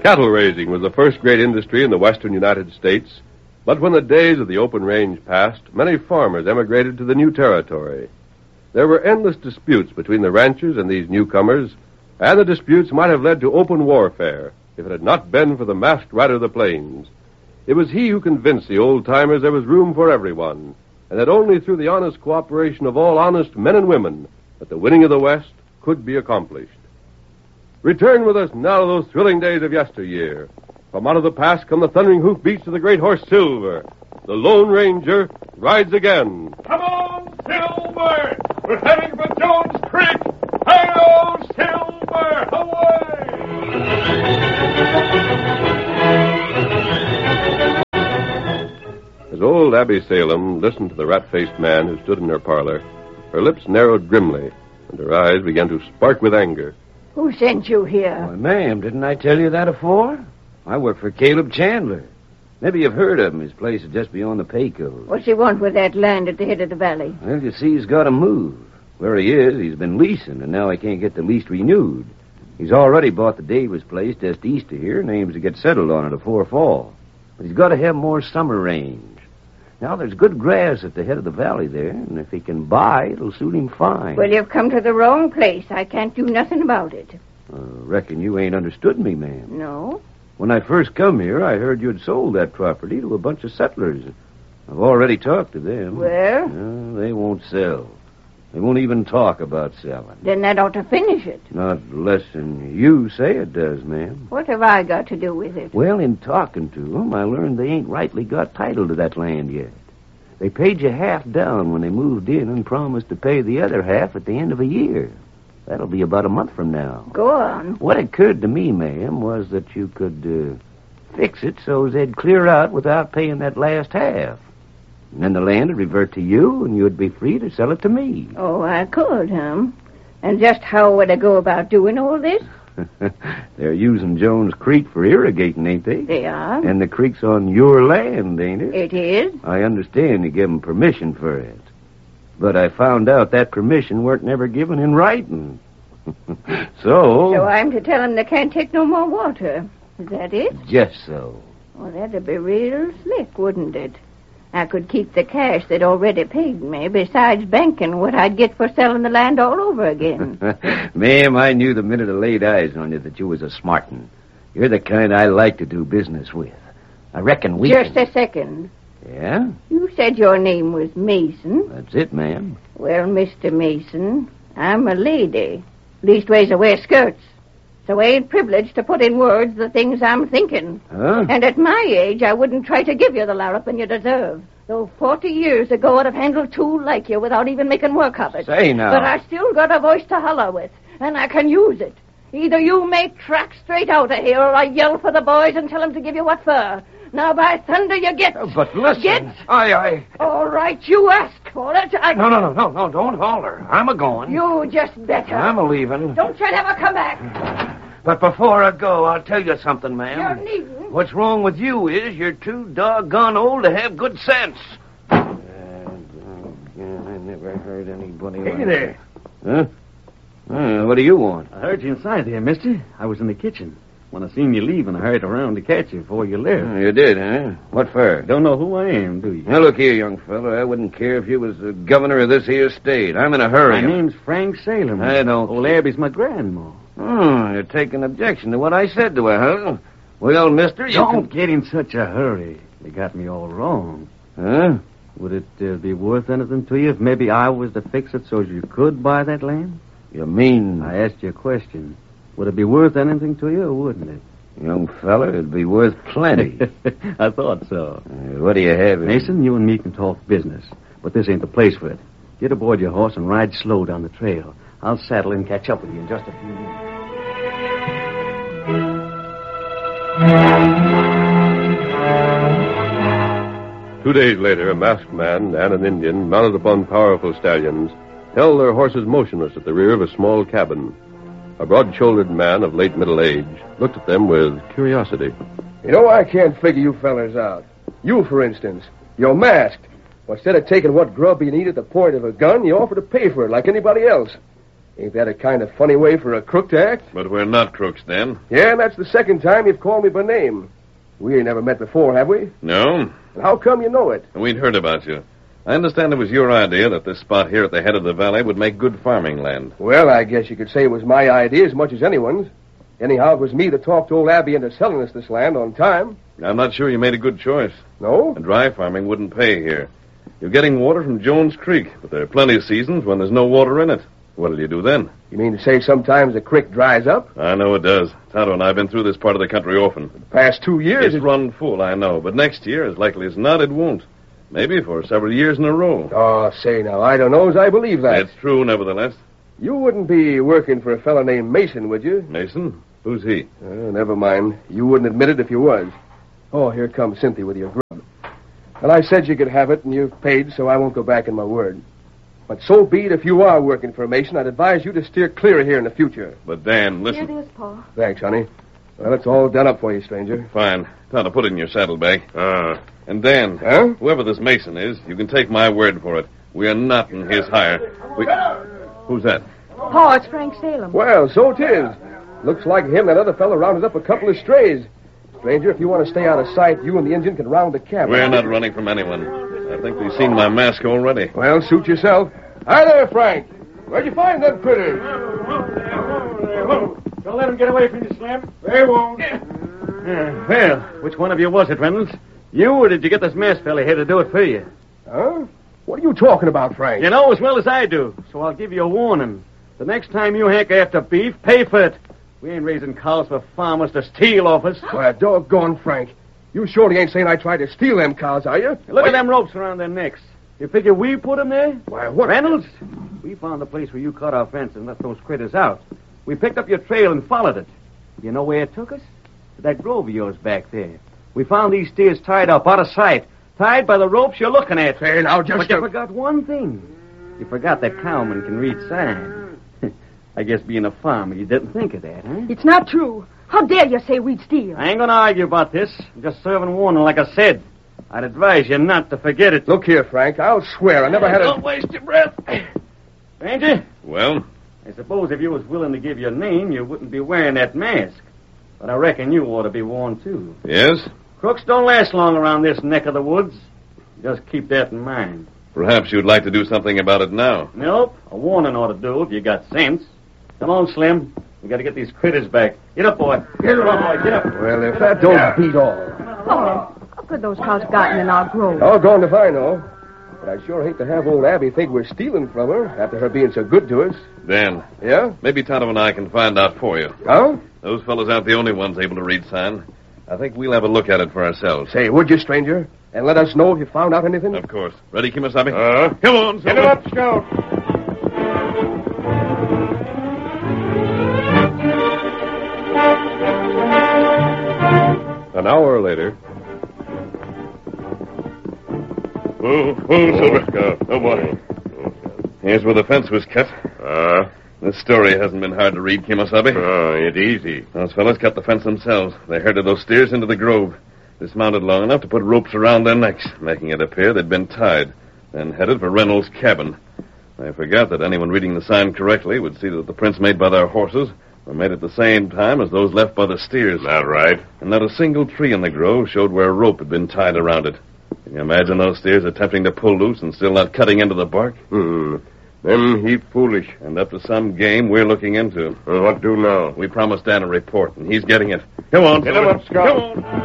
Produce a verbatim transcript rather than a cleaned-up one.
Cattle raising was the first great industry in the western United States, but when the days of the open range passed, many farmers emigrated to the new territory. There were endless disputes between the ranchers and these newcomers, and the disputes might have led to open warfare if it had not been for the masked rider of the plains. It was he who convinced the old-timers there was room for everyone, and that only through the honest cooperation of all honest men and women that the winning of the West could be accomplished. Return with us now to those thrilling days of yesteryear. From out of the past come the thundering hoofbeats of the great horse Silver. The Lone Ranger rides again. Come on, Silver! We're heading for Jones Creek! Hi-yo, Silver! Away! As old Abby Salem listened to the rat-faced man who stood in her parlor, her lips narrowed grimly, and her eyes began to spark with anger. Who sent you here? Why, ma'am, didn't I tell you that afore? I work for Caleb Chandler. Maybe you've heard of him. His place is just beyond the Pecos. What's he want with that land at the head of the valley? Well, you see, he's got to move. Where he is, he's been leasing, and now he can't get the lease renewed. He's already bought the Davis place just east of here and aims to get settled on it afore fall. But he's got to have more summer range. Now, there's good grass at the head of the valley there, and if he can buy, it'll suit him fine. Well, you've come to the wrong place. I can't do nothing about it. Uh, reckon you ain't understood me, ma'am. No? When I first come here, I heard you'd sold that property to a bunch of settlers. I've already talked to them. Well? Uh, they won't sell. They won't even talk about selling. Then that ought to finish it. Not less than you say it does, ma'am. What have I got to do with it? Well, in talking to them, I learned they ain't rightly got title to that land yet. They paid you half down when they moved in and promised to pay the other half at the end of a year. That'll be about a month from now. Go on. What occurred to me, ma'am, was that you could uh, fix it so they'd clear out without paying that last half. And then the land would revert to you, and you'd be free to sell it to me. Oh, I could, huh? And just how would I go about doing all this? They're using Jones Creek for irrigating, ain't they? They are. And the creek's on your land, ain't it? It is. I understand you give them permission for it. But I found out that permission weren't never given in writing. so... So I'm to tell them they can't take no more water. Is that it? Just so. Well, that'd be real slick, wouldn't it? I could keep the cash they'd already paid me, besides banking what I'd get for selling the land all over again. Ma'am, I knew the minute I laid eyes on you that you was a smart one. You're the kind I like to do business with. I reckon we Just can... a second. Yeah? You said your name was Mason. That's it, ma'am. Well, Mister Mason, I'm a lady. Leastways, I wear skirts. So I ain't privileged to put in words the things I'm thinking. Huh? And at my age, I wouldn't try to give you the larruping you deserve. Though forty years ago, I'd have handled two like you without even making work of it. Say now. But I still got a voice to holler with, and I can use it. Either you make tracks straight out of here, or I yell for the boys and tell them to give you what for. Now, by thunder, you get... Oh, but listen. Get... I, I... All right, you ask for it. I... No, no, no, no, no, don't holler. I'm a-going. You just better. I'm a-leaving. Don't you never come back. But before I go, I'll tell you something, ma'am. You're needn't. What's wrong with you is you're too doggone old to have good sense. Uh, uh, I never heard anybody... Hey there. Huh? Uh, what do you want? I heard you inside there, mister. I was in the kitchen. When I seen you leaving, I hurried around to catch you before you left. Oh, you did, huh? What for? Don't know who I am, do you? Now, look here, young fella. I wouldn't care if you was the governor of this here state. I'm in a hurry. My name's Frank Salem. I don't... Old Abby's my grandma. Oh, you're taking objection to what I said to her, huh? Well, mister, you Don't can... get in such a hurry. You got me all wrong. Huh? Would it uh, be worth anything to you if maybe I was to fix it so you could buy that land? You mean... I asked you a question. Would it be worth anything to you, or wouldn't it? Young fella, it'd be worth plenty. I thought so. Uh, what do you have? in- Mason, you and me can talk business, but this ain't the place for it. Get aboard your horse and ride slow down the trail. I'll saddle and catch up with you in just a few minutes. Two days later, a masked man and an Indian, mounted upon powerful stallions, held their horses motionless at the rear of a small cabin. A broad-shouldered man of late middle age looked at them with curiosity. You know, I can't figure you fellers out. You, for instance, you're masked. Well, instead of taking what grub you need at the point of a gun, you offer to pay for it like anybody else. Ain't that a kind of funny way for a crook to act? But we're not crooks, Dan. Yeah, and that's the second time you've called me by name. We ain't never met before, have we? No? And how come you know it? We'd heard about you. I understand it was your idea that this spot here at the head of the valley would make good farming land. Well, I guess you could say it was my idea as much as anyone's. Anyhow, it was me that talked old Abby into selling us this land on time. I'm not sure you made a good choice. No? A dry farming wouldn't pay here. You're getting water from Jones Creek, but there are plenty of seasons when there's no water in it. What'll you do then? You mean to say sometimes the creek dries up? I know it does. Tonto and I have been through this part of the country often. The past two years... It's run full, I know, but next year, as likely as not, it won't. Maybe for several years in a row. Oh, say now, I don't know as I believe that. It's true, nevertheless. You wouldn't be working for a fellow named Mason, would you? Mason? Who's he? Uh, never mind. You wouldn't admit it if you was. Oh, here comes Cynthia with your grub. Well, I said you could have it, and you've paid, so I won't go back on my word. But so be it if you are working for Mason, I'd advise you to steer clear of here in the future. But, Dan, listen. Here it is, Paul. Thanks, honey. Well, it's all done up for you, stranger. Fine. Tonto, put it in your saddlebag. Ah. And, Dan, huh? Whoever this Mason is, you can take my word for it. We are not in his hire. We... Who's that? Paul, it's Frank Salem. Well, so it is. Looks like him and that other fellow rounded up a couple of strays. Stranger, if you want to stay out of sight, you and the Indian can round the cabin. We're not running from anyone. I think we've seen my mask already. Well, suit yourself. Hi there, Frank. Where'd you find them critters? Don't let them get away from you, Slim. They won't. Uh, well, which one of you was it, Reynolds? You, or did you get this masked fella here to do it for you? Huh? What are you talking about, Frank? You know as well as I do, so I'll give you a warning. The next time you hanker after beef, pay for it. We ain't raising cows for farmers to steal off us. Why, doggone, Frank. You surely ain't saying I tried to steal them cows, are you? Look Why, at them ropes around their necks. You figure we put them there? Why, what? Reynolds, we found the place where you cut our fence and let those critters out. We picked up your trail and followed it. You know where it took us? To that grove of yours back there. We found these steers tied up, out of sight. Tied by the ropes you're looking at. Say, now, just... But you a... forgot one thing. You forgot that cowmen can read signs. I guess being a farmer, you didn't think of that, huh? It's not true. How dare you say we'd steal? I ain't gonna argue about this. I'm just serving warning, like I said. I'd advise you not to forget it. Look here, Frank. I'll swear I never had a... Don't waste your breath. Stranger, Well? I suppose if you was willing to give your name, you wouldn't be wearing that mask. But I reckon you ought to be warned, too. Yes? Crooks don't last long around this neck of the woods. Just keep that in mind. Perhaps you'd like to do something about it now. Nope. A warning ought to do if you got sense. Come on, Slim. We got to get these critters back. Get up, boy. Get up, boy. Get up. Well, if that don't beat all. Oh, how could those cows have gotten in our grove? Doggone if I know. But I sure hate to have old Abby think we're stealing from her after her being so good to us. Dan, Yeah? maybe Tonto and I can find out for you. Huh? Those fellows aren't the only ones able to read sign. I think we'll have a look at it for ourselves. Say, would you, stranger? And let us know if you found out anything? Of course. Ready, Kimasabi? Uh, Come on, Get Silver. him up, Scout. An hour later. Oh, oh, Silver. Scout. Oh, boy. Here's where the fence was cut. Ah, This story hasn't been hard to read, Kimasabi. oh, it's easy. Those fellows cut the fence themselves. They herded those steers into the grove, dismounted long enough to put ropes around their necks, making it appear they'd been tied, then headed for Reynolds' cabin. They forgot that anyone reading the sign correctly would see that the prints made by their horses were made at the same time as those left by the steers. That right? And not a single tree in the grove showed where a rope had been tied around it. Can you imagine those steers attempting to pull loose and still not cutting into the bark? Hmm. Them heap foolish. And up to some game we're looking into. Well, what do now? We promised Dan a report, and he's getting it. Come on, Get him Silver. up, Scout. Come on.